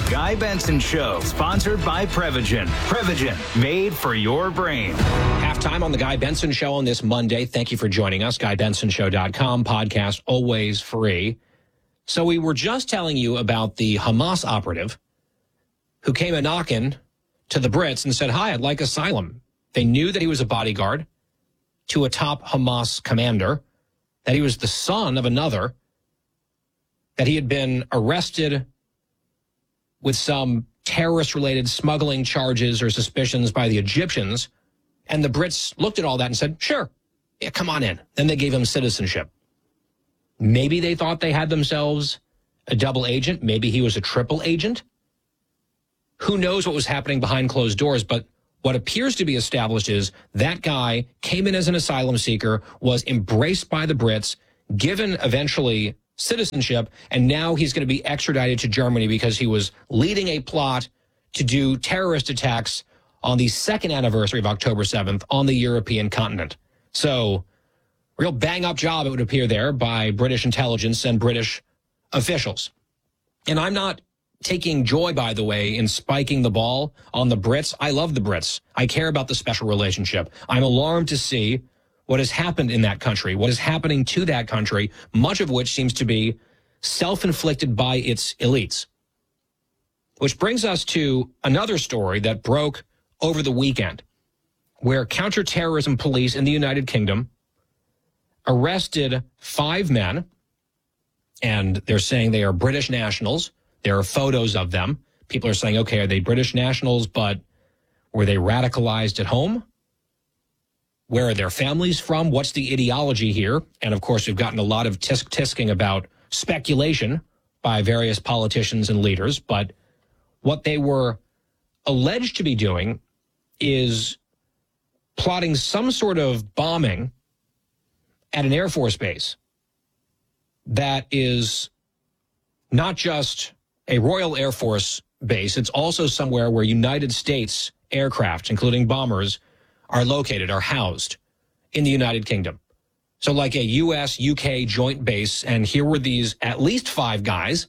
Guy Benson Show, sponsored by Prevagen. Prevagen, made for your brain. Halftime on the Guy Benson Show on this Monday. Thank you for joining us. GuyBensonShow.com, podcast always free. So we were just telling you about the Hamas operative who came a-knocking to the Brits and said, hi, I'd like asylum. They knew that he was a bodyguard to a top Hamas commander, that he was the son of another, that he had been arrested with some terrorist-related smuggling charges or suspicions by the Egyptians. And the Brits looked at all that and said, sure, yeah, come on in. Then they gave him citizenship. Maybe they thought they had themselves a double agent. Maybe he was a triple agent. Who knows what was happening behind closed doors, but what appears to be established is that guy came in as an asylum seeker, was embraced by the Brits, given eventually citizenship, and now he's going to be extradited to Germany because he was leading a plot to do terrorist attacks on the second anniversary of October 7th on the European continent. So, real bang-up job, it would appear there, by British intelligence and British officials. And I'm not taking joy, by the way, in spiking the ball on the Brits. I love the Brits. I care about the special relationship. I'm alarmed to see what has happened in that country, what is happening to that country, much of which seems to be self-inflicted by its elites. Which brings us to another story that broke over the weekend, where counterterrorism police in the United Kingdom arrested 5 men, and they're saying they are British nationals. There are photos of them. People are saying, okay, are they British nationals, but were they radicalized at home? Where are their families from? What's the ideology here? And, of course, we've gotten a lot of tisk-tisking about speculation by various politicians and leaders. But what they were alleged to be doing is plotting some sort of bombing at an Air Force base that is not just a Royal Air Force base. It's also somewhere where United States aircraft, including bombers, are located, are housed in the United Kingdom. So like a U.S.-UK joint base, and here were these at least 5 guys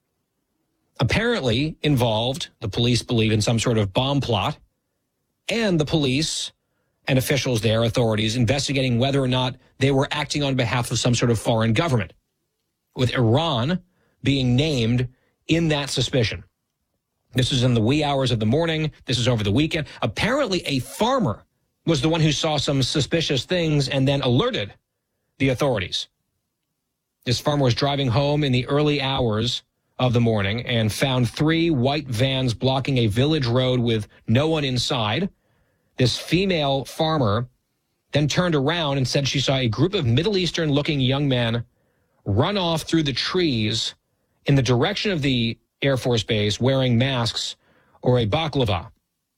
apparently involved, the police believe, in some sort of bomb plot, and the police and officials there, authorities, investigating whether or not they were acting on behalf of some sort of foreign government, with Iran being named in that suspicion. This is in the wee hours of the morning. This is over the weekend. Apparently, a farmer was the one who saw some suspicious things and then alerted the authorities. This farmer was driving home in the early hours of the morning and found 3 white vans blocking a village road with no one inside. This female farmer then turned around and said she saw a group of Middle Eastern-looking young men run off through the trees in the direction of the Air Force Base wearing masks or a baklava.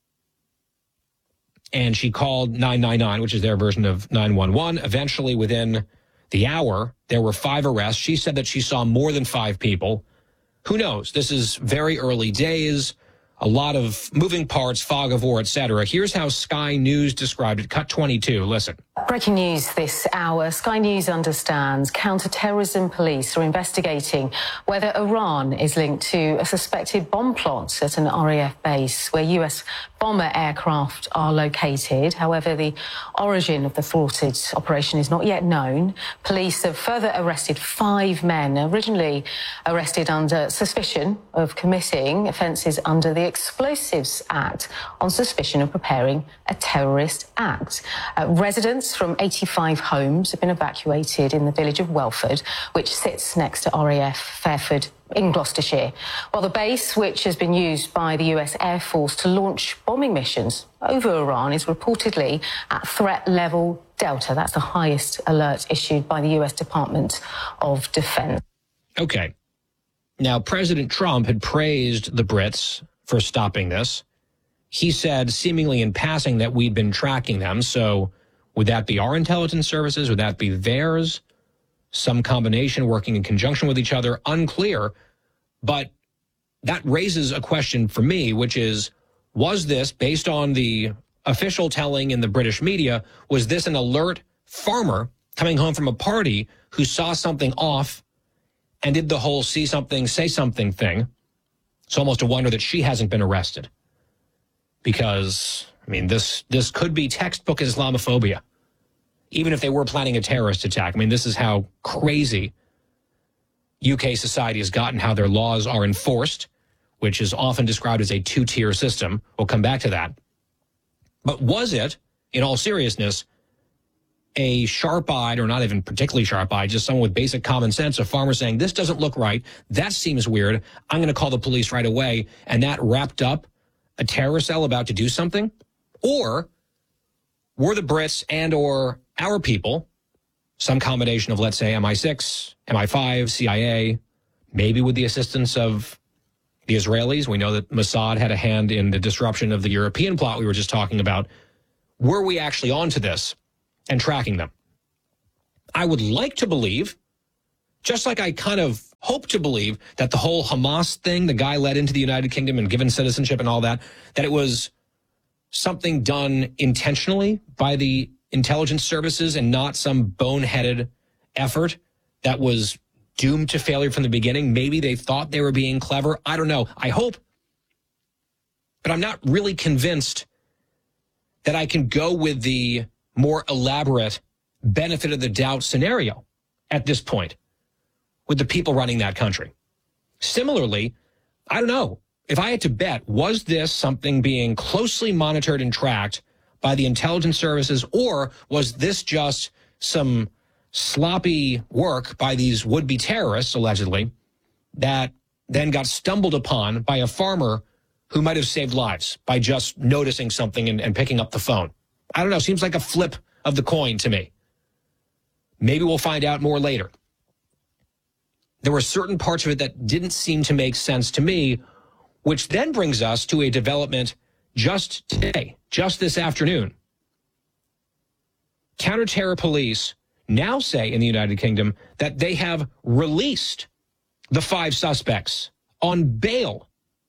And she called 999, which is their version of 911. Eventually, within the hour, there were 5 arrests. She said that she saw more than 5 people. Who knows? This is very early days, a lot of moving parts, fog of war, etc. Here's how Sky News described it. Cut 22. Listen. Breaking news this hour. Sky News understands counter-terrorism police are investigating whether Iran is linked to a suspected bomb plot at an RAF base where US bomber aircraft are located. However, the origin of the thwarted operation is not yet known. Police have further arrested 5 men, originally arrested under suspicion of committing offences under the Explosives Act on suspicion of preparing a terrorist act. Residents from 85 homes have been evacuated in the village of Welford, which sits next to RAF Fairford in Gloucestershire, while the base, which has been used by the US Air Force to launch bombing missions over Iran, is reportedly at threat level Delta. That's the highest alert issued by the US Department of Defense. Okay. Now, President Trump had praised the Brits for stopping this. He said, seemingly in passing, that we'd been tracking them. So would that be our intelligence services? Would that be theirs? Some combination working in conjunction with each other? Unclear. But that raises a question for me, which is, was this, based on the official telling in the British media, was this an alert farmer coming home from a party who saw something off and did the whole see something, say something thing, It's almost a wonder that she hasn't been arrested. Because, I mean, this could be textbook Islamophobia. Even if they were planning a terrorist attack. I mean, this is how crazy UK society has gotten, how their laws are enforced, which is often described as a two-tier system. We'll come back to that. But was it, in all seriousness, a sharp-eyed, or not even particularly sharp-eyed, just someone with basic common sense, a farmer saying, this doesn't look right, that seems weird, I'm going to call the police right away, and that wrapped up a terrorist cell about to do something? Or were the Brits and or our people, some combination of, let's say, MI6, MI5, CIA, maybe with the assistance of the Israelis? We know that Mossad had a hand in the disruption of the European plot we were just talking about. Were we actually onto this and tracking them? I would like to believe, just like I kind of hope to believe, that the whole Hamas thing, the guy led into the United Kingdom and given citizenship and all that, that it was something done intentionally by the intelligence services and not some boneheaded effort that was doomed to failure from the beginning. Maybe they thought they were being clever. I don't know. I hope. But I'm not really convinced that I can go with the more elaborate benefit of the doubt scenario at this point with the people running that country. Similarly, I don't know. If I had to bet, was this something being closely monitored and tracked by the intelligence services, or was this just some sloppy work by these would-be terrorists, allegedly, that then got stumbled upon by a farmer who might have saved lives by just noticing something and picking up the phone? I don't know. Seems like a flip of the coin to me. Maybe we'll find out more later. There were certain parts of it that didn't seem to make sense to me, which then brings us to a development just today, just this afternoon. Counter-terror police now say in the United Kingdom that they have released the 5 suspects on bail.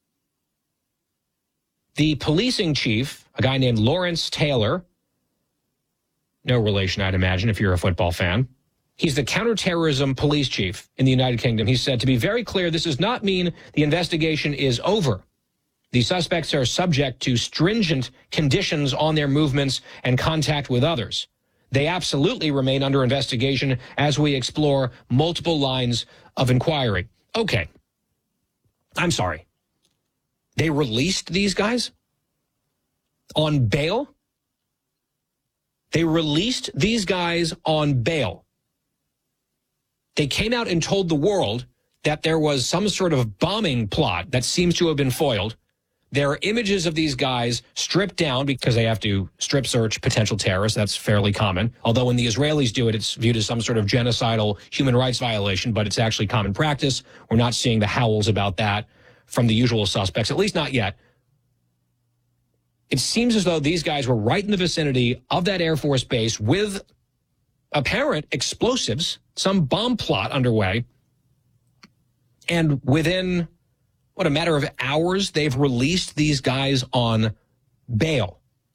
The policing chief, a guy named Lawrence Taylor, no relation, I'd imagine, if you're a football fan. He's the counterterrorism police chief in the United Kingdom. He said, to be very clear, this does not mean the investigation is over. The suspects are subject to stringent conditions on their movements and contact with others. They absolutely remain under investigation as we explore multiple lines of inquiry. Okay. I'm sorry. They released these guys on bail? They released these guys on bail. They came out and told the world that there was some sort of bombing plot that seems to have been foiled. There are images of these guys stripped down because they have to strip search potential terrorists. That's fairly common. Although when the Israelis do it, it's viewed as some sort of genocidal human rights violation, but it's actually common practice. We're not seeing the howls about that from the usual suspects, at least not yet. It seems as though these guys were right in the vicinity of that Air Force base with apparent explosives, some bomb plot underway. And within, a matter of hours, they've released these guys on bail.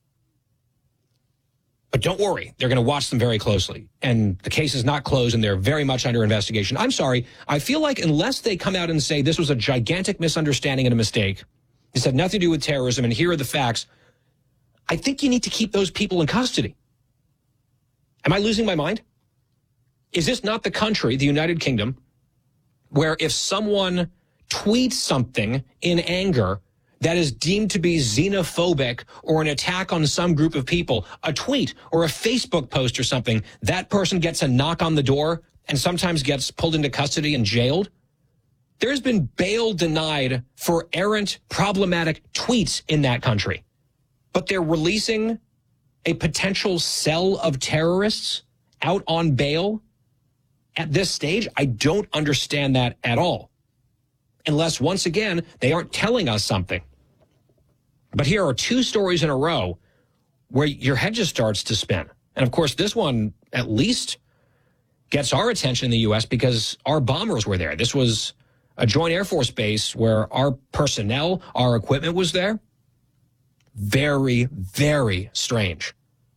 But don't worry, they're going to watch them very closely. And the case is not closed, and they're very much under investigation. I'm sorry, I feel like unless they come out and say this was a gigantic misunderstanding and a mistake, this had nothing to do with terrorism, and here are the facts, I think you need to keep those people in custody. Am I losing my mind? Is this not the country, the United Kingdom, where if someone tweets something in anger that is deemed to be xenophobic or an attack on some group of people, a tweet or a Facebook post or something, that person gets a knock on the door and sometimes gets pulled into custody and jailed? There's been bail denied for errant, problematic tweets in that country. But they're releasing a potential cell of terrorists out on bail at this stage? I don't understand that at all. Unless, once again, they aren't telling us something. But here are 2 stories in a row where your head just starts to spin. And, of course, this one at least gets our attention in the U.S. because our bombers were there. This was a joint Air Force base where our personnel, our equipment was there. Very, very strange.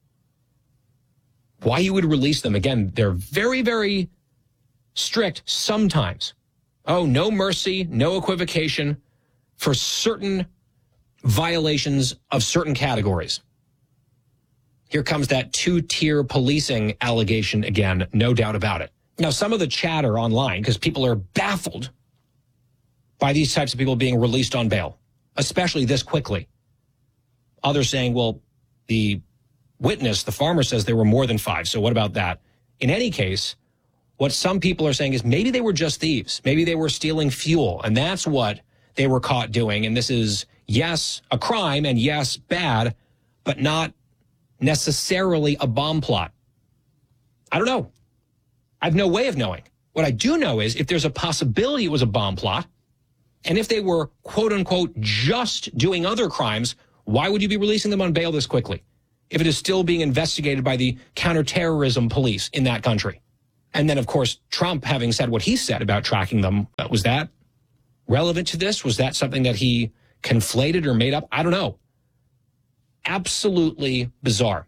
Why you would release them? Again, they're very, very strict sometimes. Oh, no mercy, no equivocation for certain violations of certain categories. Here comes that two-tier policing allegation again, no doubt about it. Now, some of the chatter online, because people are baffled by these types of people being released on bail, especially this quickly. Others saying, well, the witness, the farmer, says there were more than 5. So what about that? In any case, what some people are saying is maybe they were just thieves. Maybe they were stealing fuel, and that's what they were caught doing. And this is, yes, a crime, and yes, bad, but not necessarily a bomb plot. I don't know. I have no way of knowing. What I do know is if there's a possibility it was a bomb plot, and if they were, quote unquote, just doing other crimes, why would you be releasing them on bail this quickly if it is still being investigated by the counterterrorism police in that country? And then, of course, Trump having said what he said about tracking them, was that relevant to this? Was that something that he conflated or made up? I don't know. Absolutely bizarre.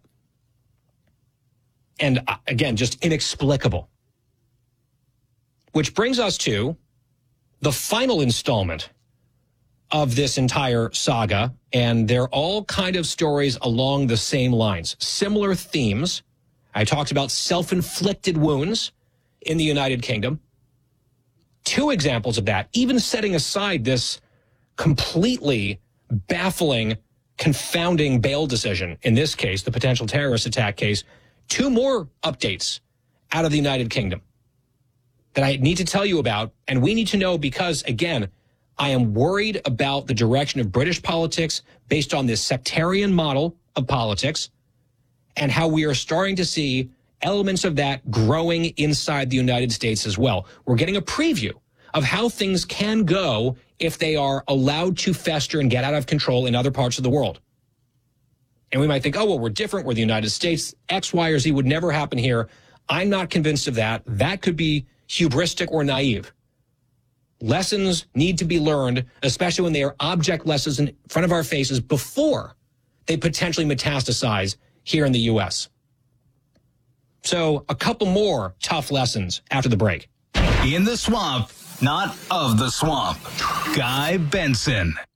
And again, just inexplicable. Which brings us to the final installment of this entire saga, and they're all kind of stories along the same lines, similar themes. I talked about self-inflicted wounds in the United Kingdom. 2 examples of that, even setting aside this completely baffling, confounding bail decision, in this case, the potential terrorist attack case, 2 more updates out of the United Kingdom that I need to tell you about, and we need to know because, again, I am worried about the direction of British politics based on this sectarian model of politics and how we are starting to see elements of that growing inside the United States as well. We're getting a preview of how things can go if they are allowed to fester and get out of control in other parts of the world. And we might think, oh, well, we're different. We're the United States. X, Y, or Z would never happen here. I'm not convinced of that. That could be hubristic or naive. Lessons need to be learned, especially when they are object lessons in front of our faces before they potentially metastasize here in the U.S. So a couple more tough lessons after the break. In the swamp, not of the swamp. Guy Benson.